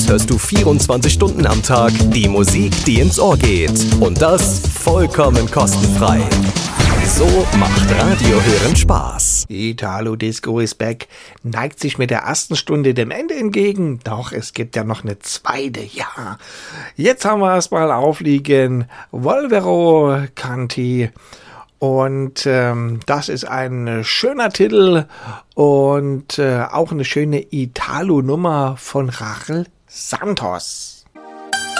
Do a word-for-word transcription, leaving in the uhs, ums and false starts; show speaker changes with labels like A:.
A: Uns hörst du vierundzwanzig Stunden am Tag die Musik, die ins Ohr geht. Und das vollkommen kostenfrei. So macht Radio hören Spaß.
B: Italo Disco is back, neigt sich mit der ersten Stunde dem Ende entgegen. Doch, es gibt ja noch eine zweite, ja. Jetzt haben wir erstmal aufliegen Volvero Canti. Und ähm, das ist ein schöner Titel und äh, auch eine schöne Italo-Nummer von Rachel Santos.